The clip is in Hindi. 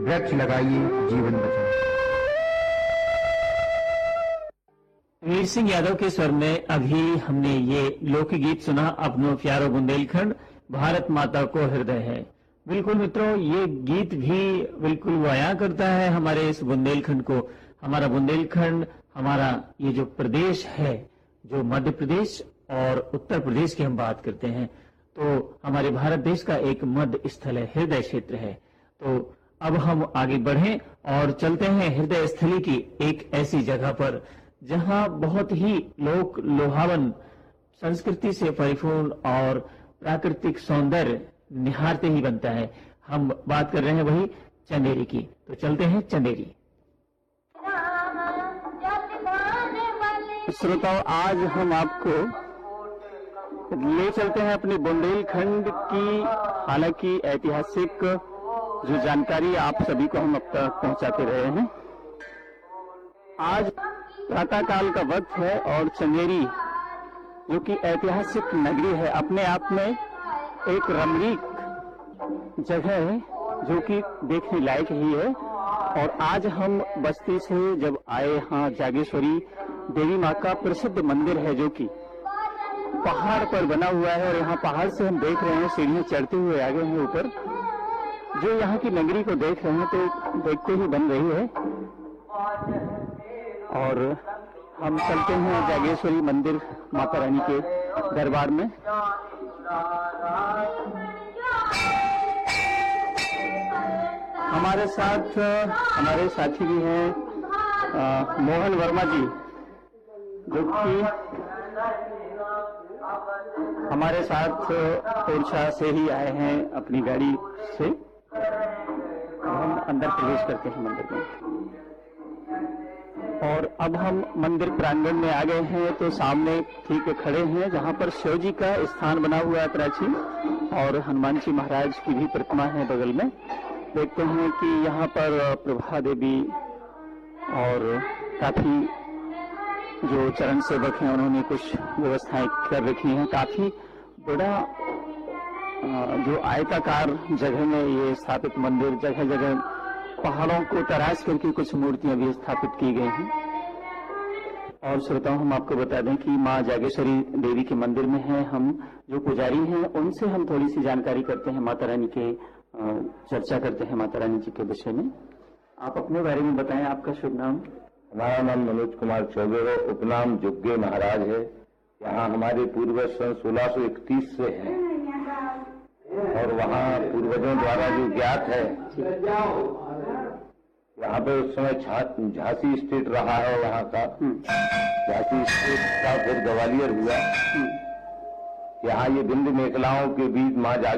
वृक्ष लगाइए, जीवन बचाइए। वीर सिंह यादव के स्वर में अभी हमने ये लोकगीत सुना, अपनो प्यारो बुंदेलखंड भारत माता को हृदय है। बिल्कुल मित्रों, ये गीत भी बिल्कुल बयां करता है हमारे इस बुंदेलखंड को। हमारा बुंदेलखंड, हमारा ये जो प्रदेश है, जो मध्य प्रदेश और उत्तर प्रदेश की हम बात करते हैं, तो हमारे भारत देश का एक मध्य स्थल है, हृदय क्षेत्र है। तो अब हम आगे बढ़ें और चलते हैं हृदय स्थली की एक ऐसी जगह पर जहां बहुत ही लोक लोहावन संस्कृति से परिपूर्ण और प्राकृतिक सौंदर्य निहारते ही बनता है। हम बात कर रहे हैं वही चंदेरी की, तो चलते हैं चंदेरी। श्रोताओं, आज हम आपको ले चलते हैं अपने बुंदेलखंड की, हालांकि ऐतिहासिक जो जानकारी आप सभी को हम अब तक पहुंचाते रहे हैं। आज प्रातः काल का वक्त है और चंदेरी जो कि ऐतिहासिक नगरी है, अपने आप में एक रमणीक जगह है जो कि देखने लायक ही है। और आज हम बस्ती से जब आए, यहाँ जागेश्वरी देवी माँ का प्रसिद्ध मंदिर है जो कि पहाड़ पर बना हुआ है, और यहाँ पहाड़ से हम देख रहे हैं सीढ़ियां चढ़ते हुए आ गए हैं ऊपर। जो यहाँ की नगरी को देख रहे हैं तो देखते ही बन रही है। और हम चलते हैं जागेश्वरी मंदिर माता रानी के दरबार में। हमारे साथ हमारे साथी भी हैं मोहन वर्मा जी, जो कि हमारे साथ ओरछा से ही आए हैं अपनी गाड़ी से। हम अंदर प्रवेश करते हैं मंदिर में, और अब हम मंदिर प्रांगण में आ गए हैं। तो सामने ठीक खड़े हैं जहां पर शिव जी का स्थान बना हुआ है प्राचीन, और हनुमान जी महाराज की भी प्रतिमा है बगल में। देखते हैं कि यहाँ पर प्रभा देवी और काफी जो चरण सेवक हैं उन्होंने कुछ व्यवस्थाएं कर रखी हैं। काफी बड़ा जो आयताकार जगह में ये स्थापित मंदिर, जगह जगह पहाड़ों को तराश करके कुछ मूर्तियां भी स्थापित की गई हैं। और श्रोताओं, हम आपको बता दें कि माँ जागेश्वरी देवी के मंदिर में हैं हम। जो पुजारी हैं उनसे हम थोड़ी सी जानकारी करते हैं, माता रानी के चर्चा करते हैं माता रानी जी के विषय में। आप अपने बारे में बताएं, आपका शुभ नाम? हमारा नाम मनोज कुमार चौबे है, उपनाम जुग्गे महाराज है। यहाँ हमारे पूर्वज सन 1631 से हैं, और वहाँ पूर्वजों द्वारा जो ज्ञात है, यहाँ पे उस समय झांसी स्टेट रहा है यहाँ का। झांसी स्टेट का फिर ग्वालियर हुआ। यहाँ ये विंध्य मेखलाओं के बीच माँ